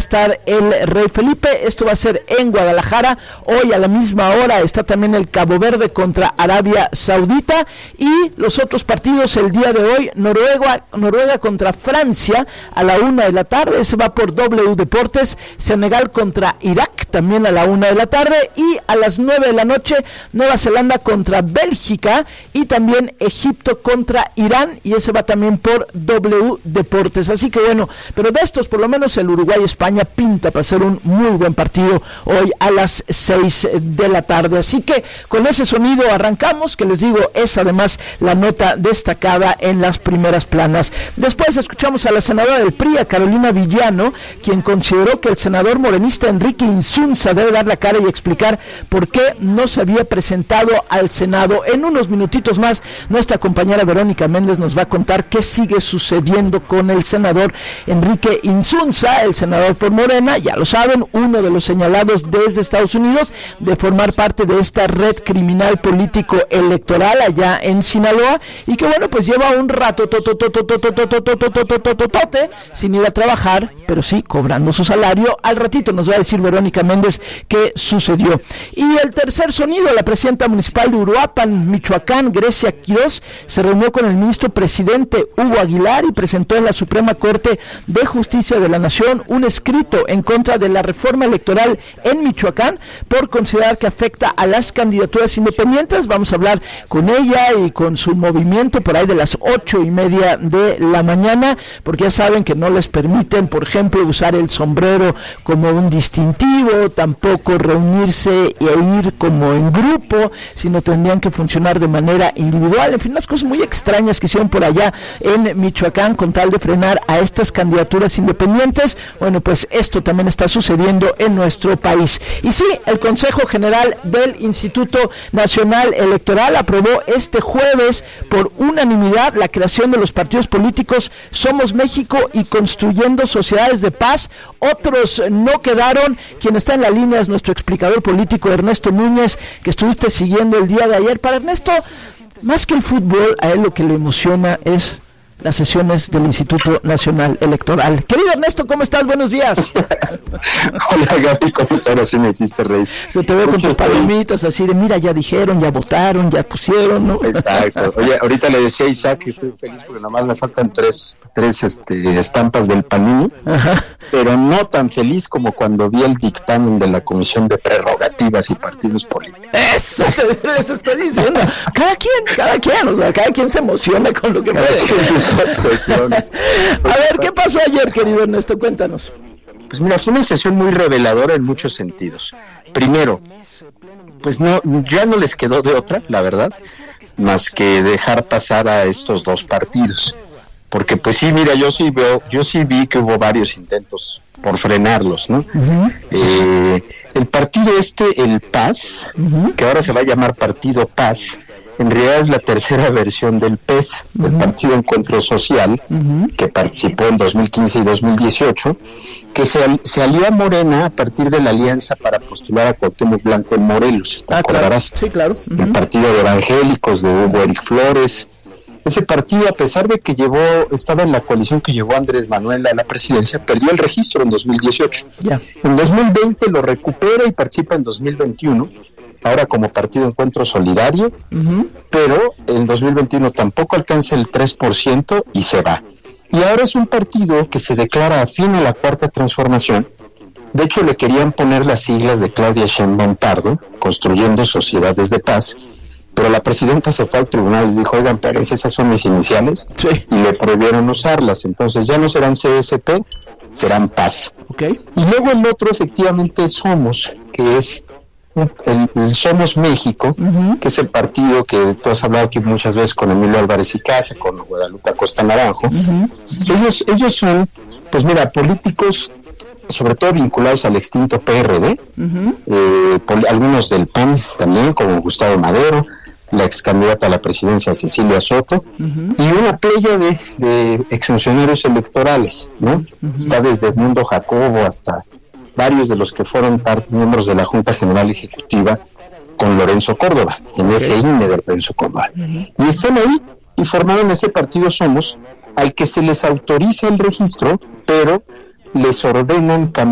estar el Rey Felipe. Esto va a ser en Guadalajara. Hoy a la misma hora está también el Cabo Verde contra Arabia Saudita, y los otros partidos el día de hoy: Noruega contra Francia a la 1:00 p.m, ese va por W Deportes. Senegal contra Irak también a la 1:00 p.m, y a las 9:00 p.m, Nueva Zelanda contra Bélgica, y también Egipto contra Irán, y ese va también por W Deportes. Así que bueno, pero de estos por lo menos el Uruguay-España pinta para ser un muy buen partido hoy a las 6:00 p.m. Así que con ese sonido arrancamos, que les digo es además la nota destacada en las primeras planas. Después escuchamos a la senadora del PRI, a Carolina Villano, quien consideró que el senador morenista Enrique Insunza debe dar la cara y explicar por qué no se había presentado al Senado. En unos minutitos más, nuestra compañera Verónica Méndez nos va a contar qué sigue sucediendo con el senador Enrique Insunza, el senador por Morena, ya lo saben, uno de los señalados desde Estados Unidos de formar parte de esta red criminal político electoral allá en Sinaloa, y que bueno, pues lleva un rato sin ir a trabajar, pero sí cobrando su salario. Al ratito nos va a decir Verónica Méndez qué sucedió. Y el tercer sonido: la presidenta municipal de Uruapan, Michoacán, Grecia Quiroz, se reunió con el ministro presidente Hugo Aguilar y presentó en la Suprema Corte de Justicia de la Nación un escrito en contra de la reforma electoral en Michoacán por considerar que afecta a las candidaturas independientes. Vamos a hablar con ella y con su movimiento por ahí de las 8:30 de la mañana, porque ya saben que no les permiten, por ejemplo, usar el sombrero como un distintivo, tampoco reunirse e ir como en grupo, sino tendrían que funcionar de manera individual. En fin, unas cosas muy extrañas que hicieron por allá en Michoacán con tal de frenar a estas candidaturas independientes. Bueno, pues esto también está sucediendo en nuestro país. Y sí, el Consejo General del Instituto Nacional Electoral aprobó este jueves por unanimidad la creación de los partidos políticos Somos México y Construyendo Sociedades de Paz. Otros no quedaron. Quien está en la línea es nuestro explicador político Ernesto Núñez, que estuviste siguiendo el día de ayer. Para Ernesto, más que el fútbol, a él lo que le emociona es las sesiones del Instituto Nacional Electoral. Querido Ernesto, ¿cómo estás? Buenos días. Hola Gaby, ¿cómo estás? Así me hiciste reír. Se te veo con tus palomitas así de, mira, ya dijeron, ya votaron, ya pusieron, ¿no? Exacto. Oye, ahorita le decía a Isaac que estoy feliz porque nomás me faltan tres estampas del Panini. Ajá. Pero no tan feliz como cuando vi el dictamen de la Comisión de Prerrogativas y Partidos Políticos. Eso estoy diciendo. Cada quien, o sea, cada quien se emociona con lo que puede. A ver, ¿qué pasó ayer, querido Ernesto? Cuéntanos. Pues mira, fue una sesión muy reveladora en muchos sentidos. Primero, pues ya no les quedó de otra, la verdad, más que dejar pasar a estos dos partidos. Porque pues sí, mira, yo sí vi que hubo varios intentos por frenarlos, ¿no? Uh-huh. El partido el PAS, uh-huh, que ahora se va a llamar Partido PAS, en realidad es la tercera versión del PES, del uh-huh, Partido Encuentro Social, uh-huh, que participó en 2015 y 2018, que se alió a Morena a partir de la alianza para postular a Cuauhtémoc Blanco en Morelos, ¿te acordarás? Claro. Sí, claro. Uh-huh. El partido de evangélicos de Hugo Eric Flores. Ese partido, a pesar de que estaba en la coalición que llevó a Andrés Manuel a la presidencia, perdió el registro en 2018. Yeah. En 2020 lo recupera y participa en 2021, ahora como Partido Encuentro Solidario, uh-huh, pero en 2021 tampoco alcanza el 3% y se va. Y ahora es un partido que se declara afín a la Cuarta Transformación. De hecho, le querían poner las siglas de Claudia Sheinbaum Pardo, Construyendo Sociedades de Paz, pero la presidenta se fue al tribunal y les dijo, oigan, pero esas son mis iniciales, sí, y le prohibieron usarlas. Entonces ya no serán CSP, serán Paz. Okay. Y luego el otro efectivamente es Somos, que es el Somos México, uh-huh, que es el partido que tú has hablado aquí muchas veces con Emilio Álvarez y Casa, con Guadalupe Acosta Naranjo. Uh-huh. Ellos son, pues mira, políticos sobre todo vinculados al extinto PRD, uh-huh, algunos del PAN también, como Gustavo Madero, la ex candidata a la presidencia Cecilia Soto, uh-huh, y una playa de exfuncionarios electorales, ¿no? Uh-huh. Está desde Edmundo Jacobo hasta varios de los que fueron miembros de la Junta General Ejecutiva con Lorenzo Córdoba, en ese INE de Lorenzo Córdoba. Uh-huh. Y están ahí y formaron ese partido Somos, al que se les autoriza el registro, pero les ordenan cambiar